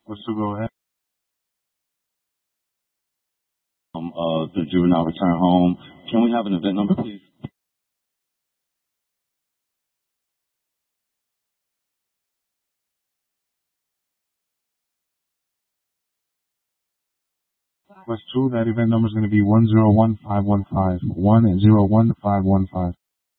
Let's go ahead. The juvenile return home. Can we have an event number, please? Plus 2, that event number is going to be 101515. 101515.